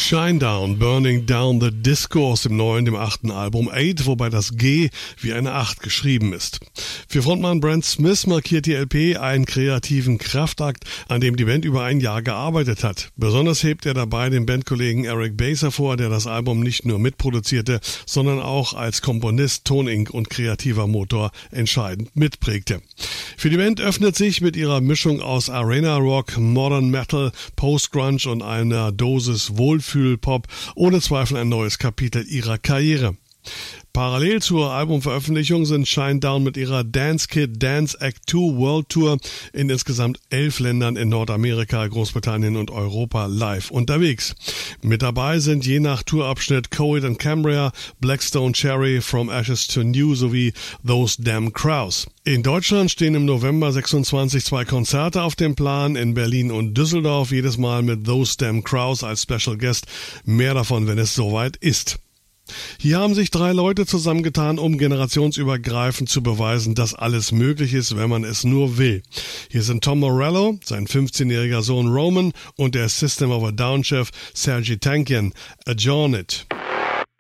Shinedown, Burning Down the Disco aus dem neuen, dem 8. Album 8, wobei das G wie eine 8 geschrieben ist. Für Frontmann Brent Smith markiert die LP einen kreativen Kraftakt, an dem die Band über ein Jahr gearbeitet hat. Besonders hebt er dabei den Bandkollegen Eric Bass hervor, der das Album nicht nur mitproduzierte, sondern auch als Komponist, Tonink und kreativer Motor entscheidend mitprägte. Für die Band öffnet sich mit ihrer Mischung aus Arena Rock, Modern Metal, Post-Grunge und einer Dosis Wohlfühl-Pop ohne Zweifel ein neues Kapitel ihrer Karriere. Parallel zur Albumveröffentlichung sind Shinedown mit ihrer Dance Kid Dance Act 2 World Tour in insgesamt 11 Ländern in Nordamerika, Großbritannien und Europa live unterwegs. Mit dabei sind je nach Tourabschnitt Coed and Cambria, Blackstone Cherry, From Ashes to New sowie Those Damn Crows. In Deutschland stehen im November 26 2 Konzerte auf dem Plan, in Berlin und Düsseldorf, jedes Mal mit Those Damn Crows als Special Guest. Mehr davon, wenn es soweit ist. Hier haben sich 3 Leute zusammengetan, um generationsübergreifend zu beweisen, dass alles möglich ist, wenn man es nur will. Hier sind Tom Morello, sein 15-jähriger Sohn Roman und der System of a Down-Chef Sergej Tankian. Adjourn it.